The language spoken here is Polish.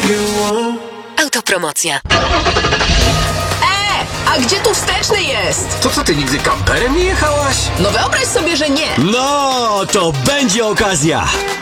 Autopromocja. A gdzie tu wsteczny jest? To co, ty nigdy kamperem nie jechałaś? No wyobraź sobie, że nie. No, to będzie okazja.